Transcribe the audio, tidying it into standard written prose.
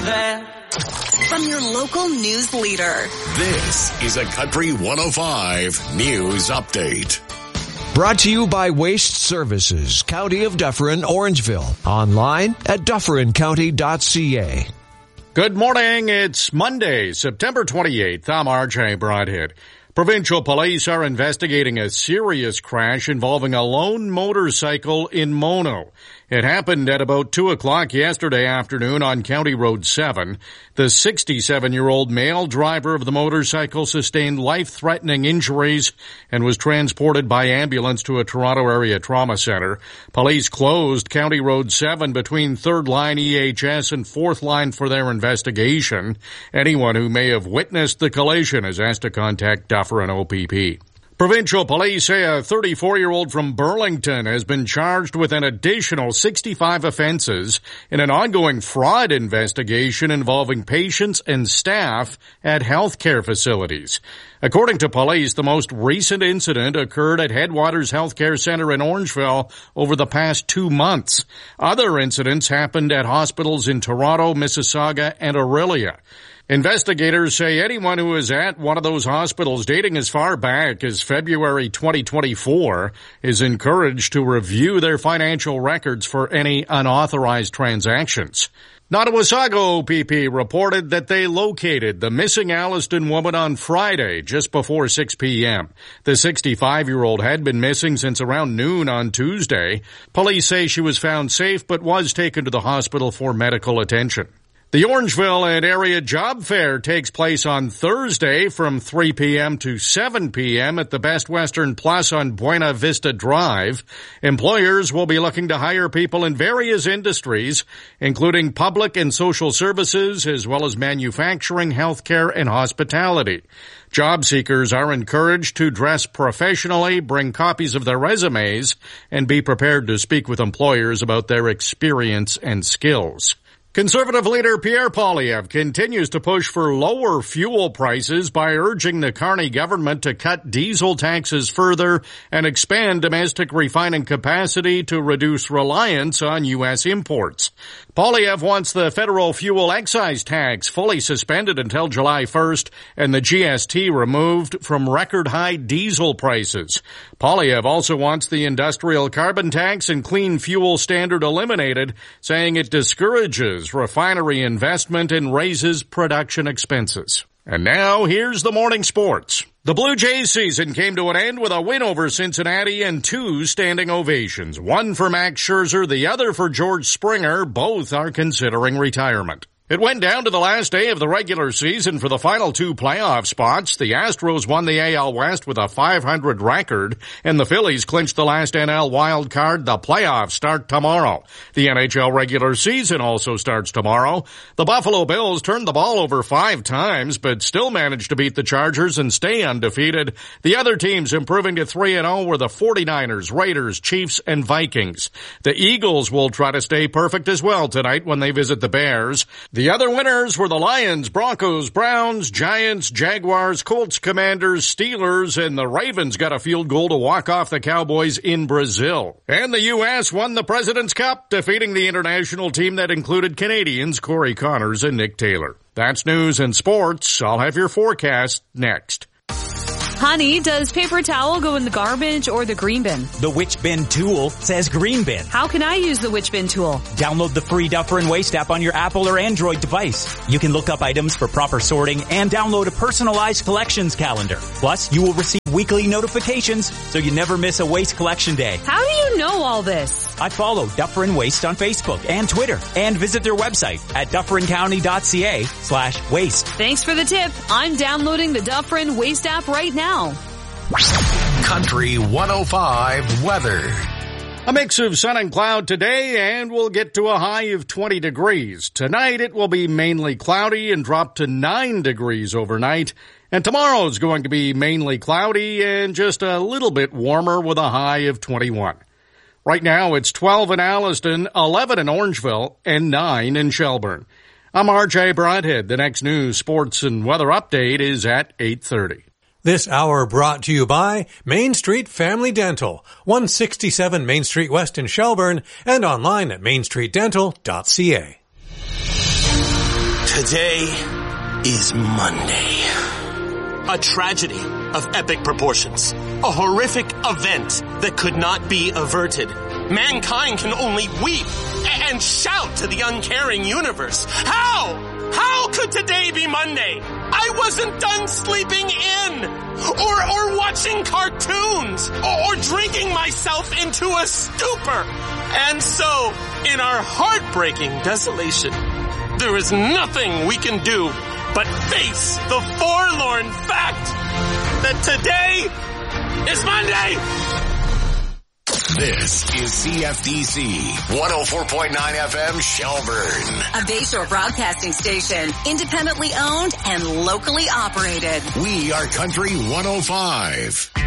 there. From your local news leader. This is a Country 105 News Update. Brought to you by Waste Services, County of Dufferin, Orangeville. Online at dufferincounty.ca. Good morning. It's Monday, September 28th. I'm RJ Broadhead. Provincial police are investigating a serious crash involving a lone motorcycle in Mono. It happened at about 2 o'clock yesterday afternoon on County Road 7. The 67-year-old male driver of the motorcycle sustained life-threatening injuries and was transported by ambulance to a Toronto area trauma center. Police closed County Road 7 between 3rd Line EHS and 4th Line for their investigation. Anyone who may have witnessed the collision is asked to contact Dufferin OPP. Provincial police say a 34-year-old from Burlington has been charged with an additional 65 offenses in an ongoing fraud investigation involving patients and staff at healthcare facilities. According to police, the most recent incident occurred at Headwaters Healthcare Center in Orangeville over the past 2 months. Other incidents happened at hospitals in Toronto, Mississauga, and Orillia. Investigators say anyone who is at one of those hospitals dating as far back as February 2024 is encouraged to review their financial records for any unauthorized transactions. Nottawasaga OPP reported that they located the missing Alliston woman on Friday just before 6 p.m. The 65-year-old had been missing since around noon on Tuesday. Police say she was found safe but was taken to the hospital for medical attention. The Orangeville and area job fair takes place on Thursday from 3 p.m. to 7 p.m. at the Best Western Plus on Buena Vista Drive. Employers will be looking to hire people in various industries, including public and social services, as well as manufacturing, healthcare, and hospitality. Job seekers are encouraged to dress professionally, bring copies of their resumes, and be prepared to speak with employers about their experience and skills. Conservative leader Pierre Poilievre continues to push for lower fuel prices by urging the Carney government to cut diesel taxes further and expand domestic refining capacity to reduce reliance on U.S. imports. Poilievre wants the federal fuel excise tax fully suspended until July 1st and the GST removed from record-high diesel prices. Poilievre also wants the industrial carbon tax and clean fuel standard eliminated, saying it discourages refinery investment and raises production expenses. And now, here's the morning sports. The Blue Jays season came to an end with a win over Cincinnati and 2 standing ovations. One for Max Scherzer, the other for George Springer. Both are considering retirement. It went down to the last day of the regular season for the final 2 playoff spots. The Astros won the AL West with a .500 record, and the Phillies clinched the last NL wild card. The playoffs start tomorrow. The NHL regular season also starts tomorrow. The Buffalo Bills turned the ball over 5 times, but still managed to beat the Chargers and stay undefeated. The other teams improving to 3-0 were the 49ers, Raiders, Chiefs, and Vikings. The Eagles will try to stay perfect as well tonight when they visit the Bears. The other winners were the Lions, Broncos, Browns, Giants, Jaguars, Colts, Commanders, Steelers, and the Ravens got a field goal to walk off the Cowboys in Brazil. And the U.S. won the President's Cup, defeating the international team that included Canadians Corey Connors and Nick Taylor. That's news and sports. I'll have your forecast next. Honey, does paper towel go in the garbage or the green bin? The Which Bin tool says green bin. How can I use the Which Bin tool? Download the free Dufferin Waste app on your Apple or Android device. You can look up items for proper sorting and download a personalized collections calendar. Plus, you will receive weekly notifications so you never miss a waste collection day. How do you know all this? I follow Dufferin Waste on Facebook and Twitter and visit their website at dufferincounty.ca/waste. Thanks for the tip. I'm downloading the Dufferin Waste app right now. Country 105 weather. A mix of sun and cloud today, and we'll get to a high of 20 degrees. Tonight it will be mainly cloudy and drop to 9 degrees overnight. And tomorrow is going to be mainly cloudy and just a little bit warmer with a high of 21. Right now it's 12 in Alliston, 11 in Orangeville, and 9 in Shelburne. I'm RJ Broadhead. The next news, sports, and weather update is at 8:30. This hour brought to you by Main Street Family Dental, 167 Main Street West in Shelburne, and online at mainstreetdental.ca. Today is Monday. A tragedy of epic proportions. A horrific event that could not be averted. Mankind can only weep and shout to the uncaring universe. How? How could today be Monday? I wasn't done sleeping in, or watching cartoons, or drinking myself into a stupor. And so, in our heartbreaking desolation, there is nothing we can do but face the forlorn fact that today is Monday. This is CFDC 104.9 FM Shelburne. A Bayshore broadcasting station, independently owned and locally operated. We are Country 105.